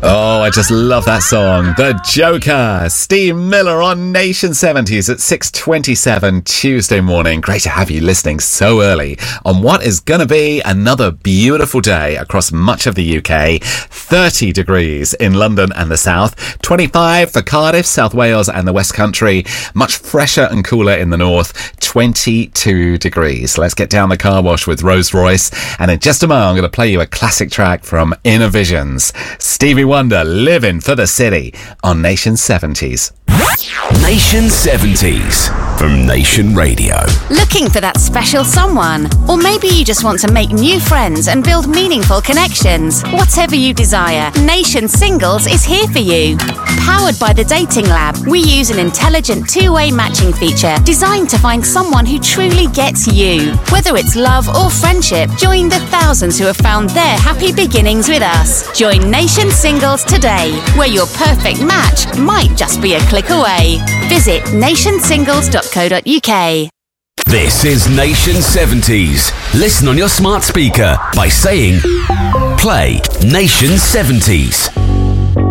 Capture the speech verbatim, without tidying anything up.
Oh, I just love that song. The Joker, Steve Miller on Nation seventies at six twenty-seven Tuesday morning. Great to have you listening so early on what is going to be another beautiful day across much of the U K. thirty degrees in London and the south, twenty-five for Cardiff, South Wales and the West Country. Much fresher and cooler in the north, twenty-two degrees. Let's get down the car wash with Rose Royce. And in just a moment, I'm going to play you a classic track from Inner Visions. Stevie Wonder, Living for the City on Nation seventies. Nation seventies from Nation Radio. Looking for that special someone? Or maybe you just want to make new friends and build meaningful connections. Whatever you desire, Nation Singles is here for you. Powered by the Dating Lab, we use an intelligent two-way matching feature designed to find someone who truly gets you. Whether it's love or friendship, join the thousands who have found their happy beginnings with us. Join Nation Singles today, where your perfect match might just be a click away. Visit nation singles dot co dot uk. This is Nation seventies. Listen on your smart speaker by saying, play Nation seventies.